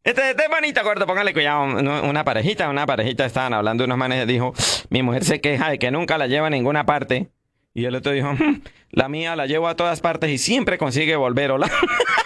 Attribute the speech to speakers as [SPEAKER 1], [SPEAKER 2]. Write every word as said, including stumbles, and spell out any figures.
[SPEAKER 1] Este, este es bonito, gordo, póngale cuidado. Una una parejita, una parejita estaban hablando, unos manes dijo, mi mujer se queja de que nunca la lleva a ninguna parte. Y el otro dijo, "Mm, la mía la llevo a todas partes y siempre consigue volver, hola."